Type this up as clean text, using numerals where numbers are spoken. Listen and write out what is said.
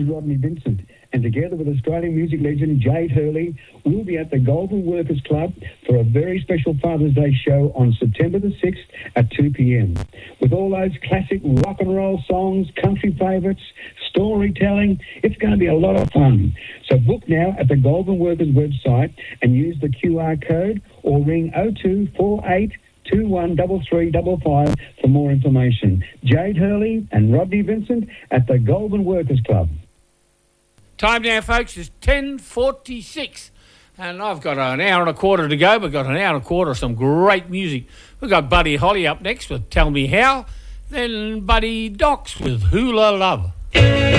is Rodney Vincent, and together with Australian music legend Jade Hurley, we'll be at the Goulburn Workers Club for a very special Father's Day show on September the 6th at 2 p.m. With all those classic rock and roll songs, country favourites, storytelling, it's going to be a lot of fun. So book now at the Goulburn Workers website and use the QR code or ring 0248 213355 for more information. Jade Hurley and Rodney Vincent at the Goulburn Workers Club. Time now, folks, is 10:46, and I've got an hour and a quarter to go. We've got an hour and a quarter of some great music. We've got Buddy Holly up next with Tell Me How, then Buddy Docks with Hula Love.